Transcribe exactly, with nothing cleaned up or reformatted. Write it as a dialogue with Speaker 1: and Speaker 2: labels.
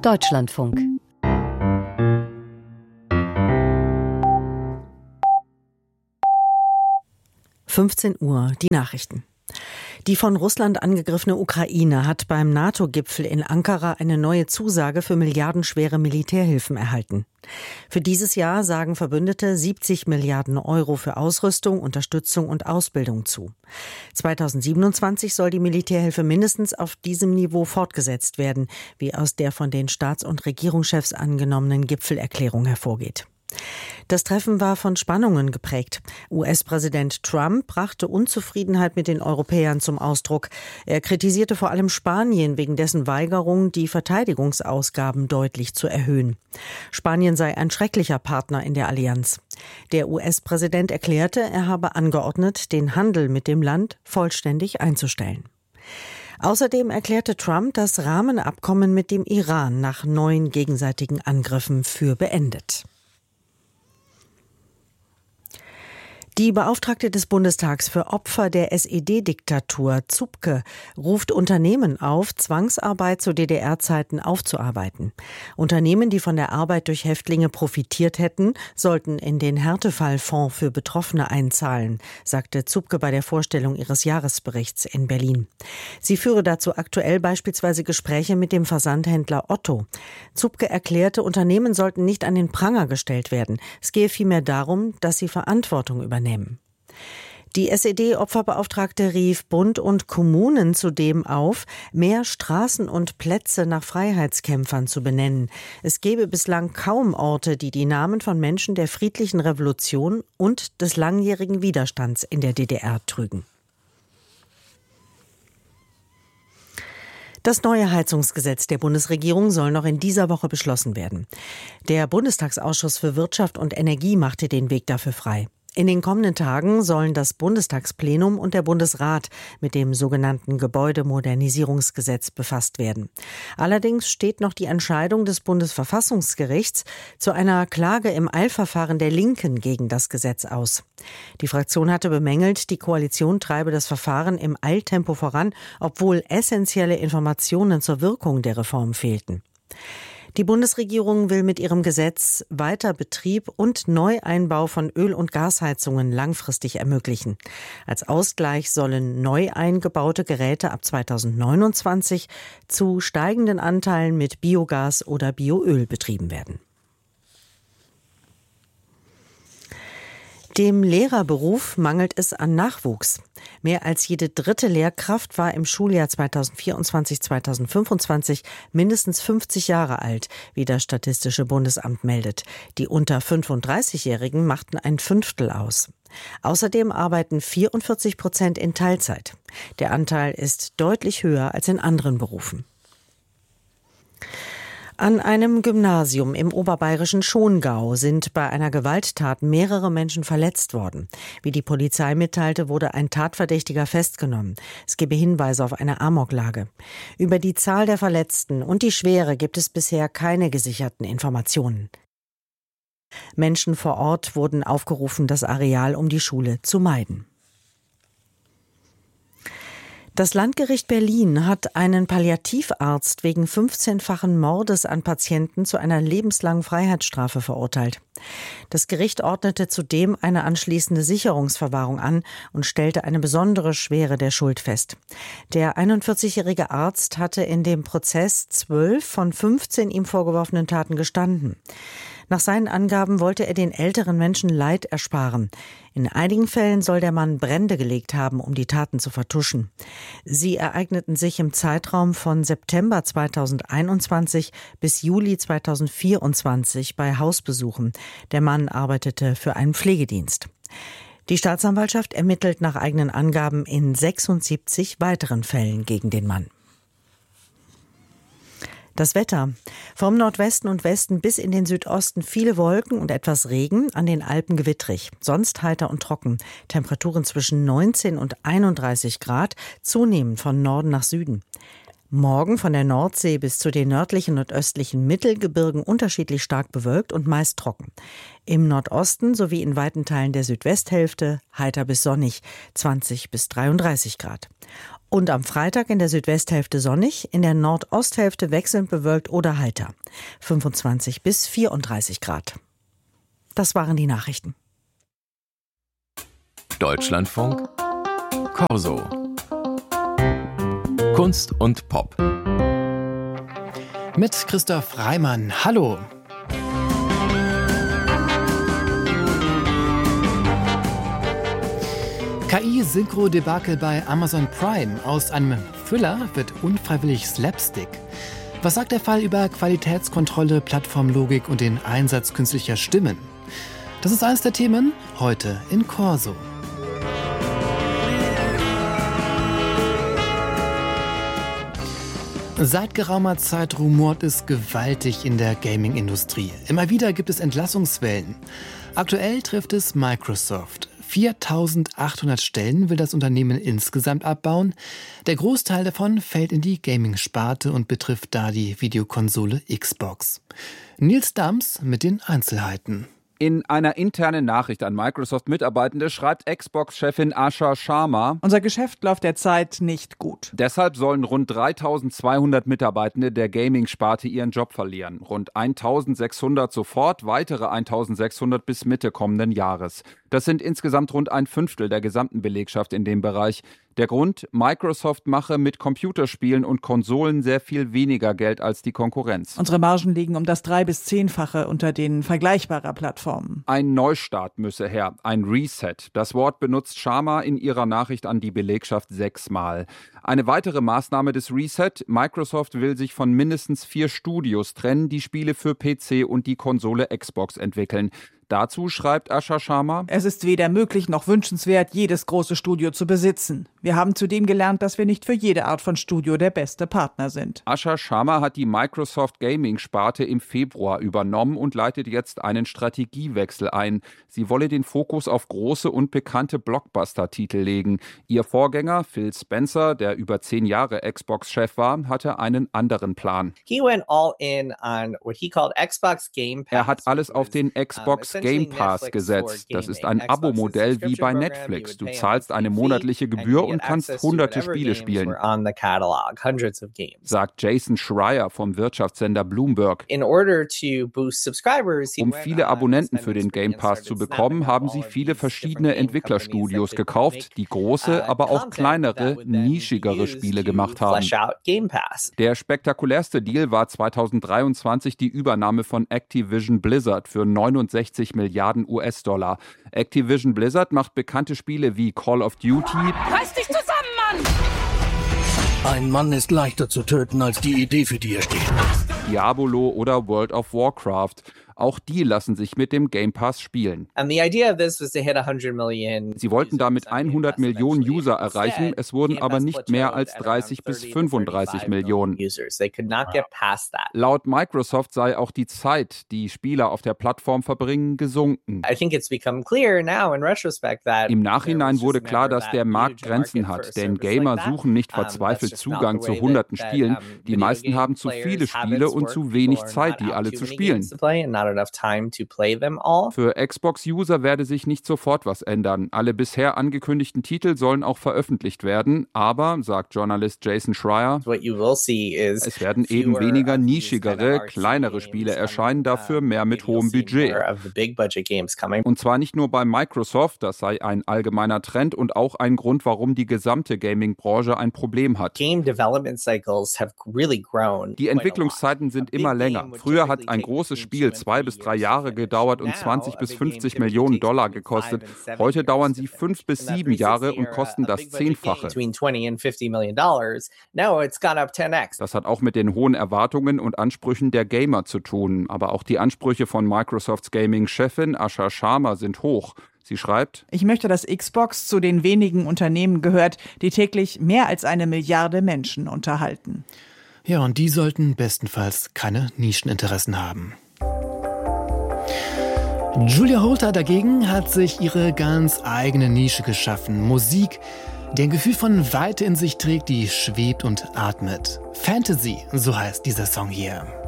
Speaker 1: Deutschlandfunk.
Speaker 2: fünfzehn Uhr, die Nachrichten. Die von Russland angegriffene Ukraine hat beim NATO-Gipfel in Ankara eine neue Zusage für milliardenschwere Militärhilfen erhalten. Für dieses Jahr sagen Verbündete siebzig Milliarden Euro für Ausrüstung, Unterstützung und Ausbildung zu. zweitausendsiebenundzwanzig soll die Militärhilfe mindestens auf diesem Niveau fortgesetzt werden, wie aus der von den Staats- und Regierungschefs angenommenen Gipfelerklärung hervorgeht. Das Treffen war von Spannungen geprägt. U S-Präsident Trump brachte Unzufriedenheit mit den Europäern zum Ausdruck. Er kritisierte vor allem Spanien wegen dessen Weigerung, die Verteidigungsausgaben deutlich zu erhöhen. Spanien sei ein schrecklicher Partner in der Allianz. Der U S-Präsident erklärte, er habe angeordnet, den Handel mit dem Land vollständig einzustellen. Außerdem erklärte Trump das Rahmenabkommen mit dem Iran nach neuen gegenseitigen Angriffen für beendet. Die Beauftragte des Bundestags für Opfer der S E D-Diktatur, Zupke, ruft Unternehmen auf, Zwangsarbeit zu D D R-Zeiten aufzuarbeiten. Unternehmen, die von der Arbeit durch Häftlinge profitiert hätten, sollten in den Härtefallfonds für Betroffene einzahlen, sagte Zupke bei der Vorstellung ihres Jahresberichts in Berlin. Sie führe dazu aktuell beispielsweise Gespräche mit dem Versandhändler Otto. Zupke erklärte, Unternehmen sollten nicht an den Pranger gestellt werden. Es gehe vielmehr darum, dass sie Verantwortung übernehmen. Die S E D-Opferbeauftragte rief Bund und Kommunen zudem auf, mehr Straßen und Plätze nach Freiheitskämpfern zu benennen. Es gebe bislang kaum Orte, die die Namen von Menschen der friedlichen Revolution und des langjährigen Widerstands in der D D R trügen. Das neue Heizungsgesetz der Bundesregierung soll noch in dieser Woche beschlossen werden. Der Bundestagsausschuss für Wirtschaft und Energie machte den Weg dafür frei. In den kommenden Tagen sollen das Bundestagsplenum und der Bundesrat mit dem sogenannten Gebäudemodernisierungsgesetz befasst werden. Allerdings steht noch die Entscheidung des Bundesverfassungsgerichts zu einer Klage im Eilverfahren der Linken gegen das Gesetz aus. Die Fraktion hatte bemängelt, die Koalition treibe das Verfahren im Eiltempo voran, obwohl essentielle Informationen zur Wirkung der Reform fehlten. Die Bundesregierung will mit ihrem Gesetz weiter Betrieb und Neueinbau von Öl- und Gasheizungen langfristig ermöglichen. Als Ausgleich sollen neu eingebaute Geräte ab zweitausendneunundzwanzig zu steigenden Anteilen mit Biogas oder Bioöl betrieben werden. Dem Lehrerberuf mangelt es an Nachwuchs. Mehr als jede dritte Lehrkraft war im Schuljahr zweitausendvierundzwanzig zweitausendfünfundzwanzig mindestens fünfzig Jahre alt, wie das Statistische Bundesamt meldet. Die unter fünfunddreißigjährigen machten ein Fünftel aus. Außerdem arbeiten vierundvierzig Prozent in Teilzeit. Der Anteil ist deutlich höher als in anderen Berufen. An einem Gymnasium im oberbayerischen Schongau sind bei einer Gewalttat mehrere Menschen verletzt worden. Wie die Polizei mitteilte, wurde ein Tatverdächtiger festgenommen. Es gebe Hinweise auf eine Amoklage. Über die Zahl der Verletzten und die Schwere gibt es bisher keine gesicherten Informationen. Menschen vor Ort wurden aufgerufen, das Areal um die Schule zu meiden. Das Landgericht Berlin hat einen Palliativarzt wegen fünfzehnfachen Mordes an Patienten zu einer lebenslangen Freiheitsstrafe verurteilt. Das Gericht ordnete zudem eine anschließende Sicherungsverwahrung an und stellte eine besondere Schwere der Schuld fest. Der einundvierzigjährige Arzt hatte in dem Prozess zwölf von fünfzehn ihm vorgeworfenen Taten gestanden. Nach seinen Angaben wollte er den älteren Menschen Leid ersparen. In einigen Fällen soll der Mann Brände gelegt haben, um die Taten zu vertuschen. Sie ereigneten sich im Zeitraum von September zweitausendeinundzwanzig bis Juli zweitausendvierundzwanzig bei Hausbesuchen. Der Mann arbeitete für einen Pflegedienst. Die Staatsanwaltschaft ermittelt nach eigenen Angaben in sechsundsiebzig weiteren Fällen gegen den Mann. Das Wetter. Vom Nordwesten und Westen bis in den Südosten viele Wolken und etwas Regen, an den Alpen gewittrig. Sonst heiter und trocken. Temperaturen zwischen neunzehn und einunddreißig Grad, zunehmend von Norden nach Süden. Morgen von der Nordsee bis zu den nördlichen und östlichen Mittelgebirgen unterschiedlich stark bewölkt und meist trocken. Im Nordosten sowie in weiten Teilen der Südwesthälfte heiter bis sonnig, zwanzig bis dreiunddreißig Grad. Und am Freitag in der Südwesthälfte sonnig, in der Nordosthälfte wechselnd bewölkt oder heiter, fünfundzwanzig bis vierunddreißig Grad. Das waren die Nachrichten.
Speaker 1: Deutschlandfunk Corso. Kunst und Pop.
Speaker 3: Mit Christoph Reimann. Hallo. K I-Synchro-Debakel bei Amazon Prime. Aus einem Thriller wird unfreiwillig Slapstick. Was sagt der Fall über Qualitätskontrolle, Plattformlogik und den Einsatz künstlicher Stimmen? Das ist eines der Themen heute in Corso. Seit geraumer Zeit rumort es gewaltig in der Gaming-Industrie. Immer wieder gibt es Entlassungswellen. Aktuell trifft es Microsoft. viertausendachthundert Stellen will das Unternehmen insgesamt abbauen. Der Großteil davon fällt in die Gaming-Sparte und betrifft da die Videokonsole Xbox. Nils Dams mit den Einzelheiten.
Speaker 4: In einer internen Nachricht an Microsoft-Mitarbeitende schreibt Xbox-Chefin Asha Sharma:
Speaker 5: Unser Geschäft läuft derzeit nicht gut.
Speaker 4: Deshalb sollen rund dreitausendzweihundert Mitarbeitende der Gaming-Sparte ihren Job verlieren. Rund eintausendsechshundert sofort, weitere eintausendsechshundert bis Mitte kommenden Jahres. Das sind insgesamt rund ein Fünftel der gesamten Belegschaft in dem Bereich. Der Grund: Microsoft mache mit Computerspielen und Konsolen sehr viel weniger Geld als die Konkurrenz.
Speaker 5: Unsere Margen liegen um das drei- bis zehnfache unter den vergleichbarer Plattformen.
Speaker 4: Ein Neustart müsse her, ein Reset. Das Wort benutzt Sharma in ihrer Nachricht an die Belegschaft sechsmal. Eine weitere Maßnahme des Reset: Microsoft will sich von mindestens vier Studios trennen, die Spiele für P C und die Konsole Xbox entwickeln. Dazu schreibt Asha Sharma:
Speaker 5: Es ist weder möglich noch wünschenswert, jedes große Studio zu besitzen. Wir haben zudem gelernt, dass wir nicht für jede Art von Studio der beste Partner sind.
Speaker 4: Asha Sharma hat die Microsoft Gaming-Sparte im Februar übernommen und leitet jetzt einen Strategiewechsel ein. Sie wolle den Fokus auf große und bekannte Blockbuster-Titel legen. Ihr Vorgänger Phil Spencer, der über zehn Jahre Xbox-Chef war, hatte einen anderen Plan.
Speaker 6: He went all in on what he called Xbox Game Pass.
Speaker 4: Er hat alles auf den Xbox Game Pass gesetzt. Das ist ein Abo-Modell wie bei Netflix. Du zahlst eine monatliche Gebühr und kannst hunderte Spiele spielen, sagt Jason Schreier vom Wirtschaftssender Bloomberg. Um viele Abonnenten für den Game Pass zu bekommen, haben sie viele verschiedene Entwicklerstudios gekauft, die große, aber auch kleinere, nischigere Spiele gemacht haben. Der spektakulärste Deal war zweitausenddreiundzwanzig die Übernahme von Activision Blizzard für neunundsechzig Milliarden U S-Dollar. Activision Blizzard macht bekannte Spiele wie Call of Duty.
Speaker 7: Reiß dich zusammen, Mann!
Speaker 8: Ein Mann ist leichter zu töten als die Idee, für die er steht.
Speaker 4: Diablo oder World of Warcraft. Auch die lassen sich mit dem Game Pass spielen. Sie wollten damit hundert Millionen User erreichen, es wurden aber nicht mehr als dreißig bis fünfunddreißig Millionen. Laut Microsoft sei auch die Zeit, die Spieler auf der Plattform verbringen, gesunken. Im Nachhinein wurde klar, dass der Markt Grenzen hat, denn Gamer suchen nicht verzweifelt Zugang zu hunderten Spielen. Die meisten haben zu viele Spiele und zu wenig Zeit, die alle zu spielen. Für Xbox-User werde sich nicht sofort was ändern. Alle bisher angekündigten Titel sollen auch veröffentlicht werden, aber, sagt Journalist Jason Schreier, es werden eben weniger nischigere, kleinere Spiele erscheinen, dafür mehr mit hohem Budget. Und zwar nicht nur bei Microsoft, das sei ein allgemeiner Trend und auch ein Grund, warum die gesamte Gaming-Branche ein Problem hat. Die Entwicklungszeiten sind immer länger. Früher hat ein großes Spiel zwei bis drei Jahre gedauert und zwanzig bis fünfzig Millionen Dollar gekostet. Heute dauern sie fünf bis sieben Jahre und kosten das Zehnfache. Das hat auch mit den hohen Erwartungen und Ansprüchen der Gamer zu tun. Aber auch die Ansprüche von Microsofts Gaming-Chefin Asha Sharma sind hoch. Sie schreibt:
Speaker 5: Ich möchte, dass Xbox zu den wenigen Unternehmen gehört, die täglich mehr als eine Milliarde Menschen unterhalten.
Speaker 3: Ja, und die sollten bestenfalls keine Nischeninteressen haben. Julia Holter dagegen hat sich ihre ganz eigene Nische geschaffen. Musik, der ein Gefühl von Weite in sich trägt, die schwebt und atmet. Fantasy, so heißt dieser Song hier.